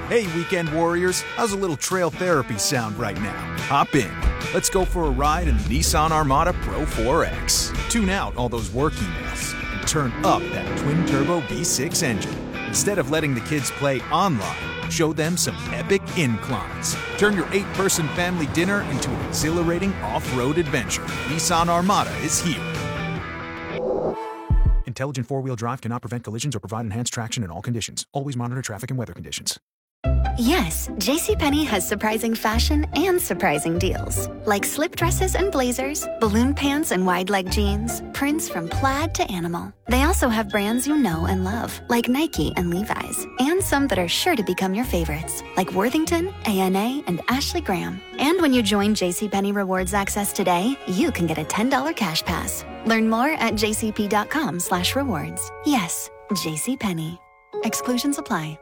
Hey, weekend warriors, how's a little trail therapy sound right now? Hop in. Let's go for a ride in the Nissan Armada Pro 4X. Tune out all those work emails and turn up that twin-turbo V6 engine. Instead of letting the kids play online, show them some epic inclines. Turn your 8-person family dinner into an exhilarating off-road adventure. Nissan Armada is here. Intelligent four-wheel drive cannot prevent collisions or provide enhanced traction in all conditions. Always monitor traffic and weather conditions. Yes, JCPenney has surprising fashion and surprising deals. Like slip dresses and blazers, balloon pants and wide leg jeans, prints from plaid to animal. They also have brands you know and love, like Nike and Levi's, and some that are sure to become your favorites, like Worthington, A&A, and Ashley Graham. And when you join JCPenney Rewards Access today, you can get a $10 cash pass. Learn more at jcp.com/rewards. Yes, JCPenney. Exclusions apply.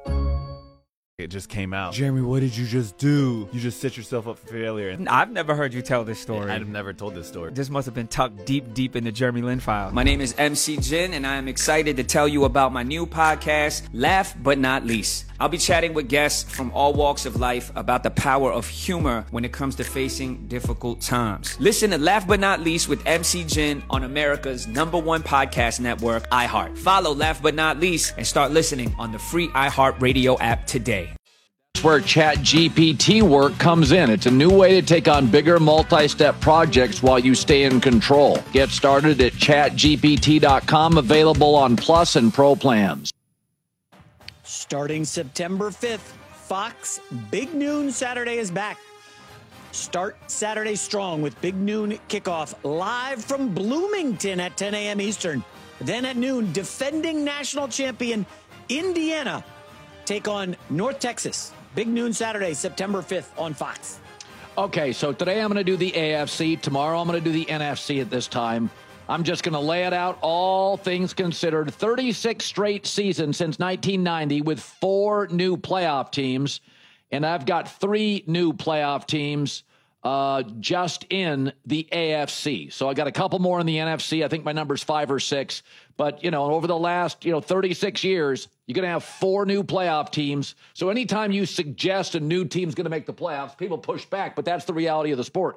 It just came out. Jeremy, what did you just do? You just set yourself up for failure. I've never heard you tell this story. I've never told this story. This must have been tucked deep in the Jeremy Lin file. My name is MC Jin, and I am excited to tell you about my new podcast, Laugh But Not Least. I'll be chatting with guests from all walks of life about the power of humor when it comes to facing difficult times. Listen to Laugh But Not Least with MC Jin on America's #1 podcast network, iHeart. Follow Laugh But Not Least and start listening on the free iHeartRadio app today. That's where ChatGPT work comes in. It's a new way to take on bigger multi-step projects while you stay in control. Get started at chatgpt.com, available on Plus and Pro plans. Starting September 5th, Fox Big Noon Saturday is back. Start Saturday strong with Big Noon kickoff live from Bloomington at 10 a.m. Eastern. Then at noon, defending national champion Indiana take on North Texas. Big Noon Saturday, September 5th on Fox. Okay, so today I'm going to do the AFC. Tomorrow I'm going to do the NFC at this time. I'm just going to lay it out, all things considered. 36 straight seasons since 1990 with 4 new playoff teams. And I've got 3 new playoff teams just in the AFC. So I got a couple more in the NFC. I think my number's 5 or 6. But, over the last, 36 years, you're going to have 4 new playoff teams. So anytime you suggest a new team's going to make the playoffs, people push back. But that's the reality of the sport.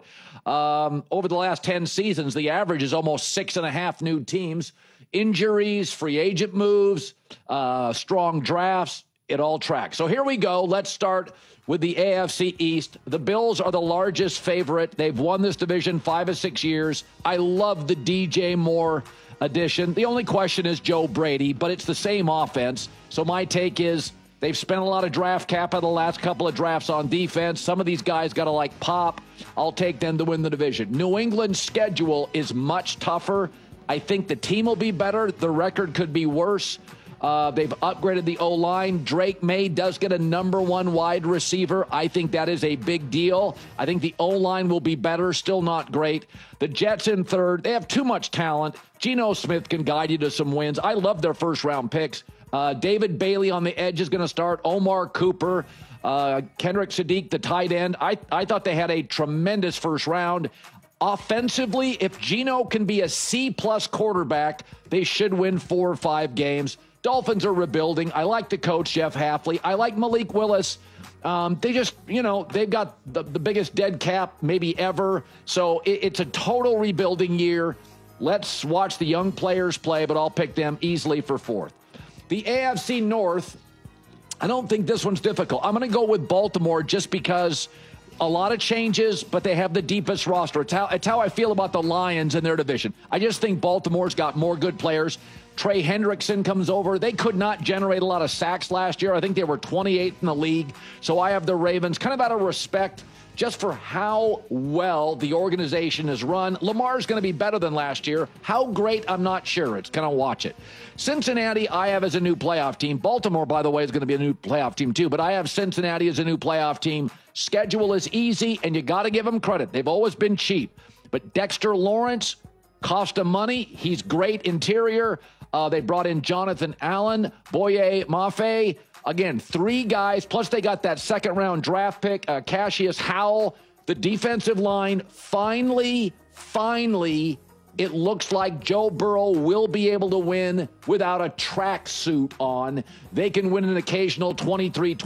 Over the last 10 seasons, the average is almost 6.5 new teams. Injuries, free agent moves, strong drafts, it all tracks. So here we go. Let's start with the AFC East. The Bills are the largest favorite. They've won this division 5 of 6 years. I love the DJ Moore addition. The only question is Joe Brady, but it's the same offense. So my take is they've spent a lot of draft cap in the last couple of drafts on defense. Some of these guys got to pop. I'll take them to win the division. New England's schedule is much tougher. I think the team will be better. The record could be worse. They've upgraded the O-line. Drake May does get a #1 wide receiver. I think that is a big deal. I think the O-line will be better, still not great. The Jets in third. They have too much talent. Geno Smith can guide you to some wins. I love their first-round picks. David Bailey on the edge is going to start. Omar Cooper. Kendrick Sadiq, the tight end. I thought they had a tremendous first round. Offensively, if Geno can be a C-plus quarterback, they should win 4 or 5 games. Dolphins are rebuilding. I like the coach, Jeff Hafley. I like Malik Willis. They just, they've got the biggest dead cap maybe ever. So it's a total rebuilding year. Let's watch the young players play, but I'll pick them easily for 4th. The AFC North, I don't think this one's difficult. I'm going to go with Baltimore just because a lot of changes, but they have the deepest roster. It's how I feel about the Lions in their division. I just think Baltimore's got more good players. Trey Hendrickson comes over. They could not generate a lot of sacks last year. I think they were 28th in the league. So I have the Ravens kind of out of respect just for how well the organization is run. Lamar's going to be better than last year. How great, I'm not sure. It's kind of watch it. Cincinnati, I have as a new playoff team. Baltimore, by the way, is going to be a new playoff team too. But I have Cincinnati as a new playoff team. Schedule is easy, and you got to give them credit. They've always been cheap. But Dexter Lawrence cost them money. He's great interior. They brought in Jonathan Allen, Boye Mafe. Again, 3 guys, plus they got that second-round draft pick, Cassius Howell. The defensive line, finally, it looks like Joe Burrow will be able to win without a tracksuit on. They can win an occasional 23-20